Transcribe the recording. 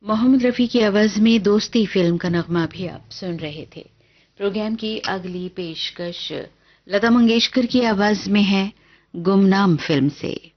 मोहम्मद रफ़ी की आवाज में दोस्ती फिल्म का नगमा भी आप सुन रहे थे। प्रोग्राम की अगली पेशकश लता मंगेशकर की आवाज में है गुमनाम फिल्म से।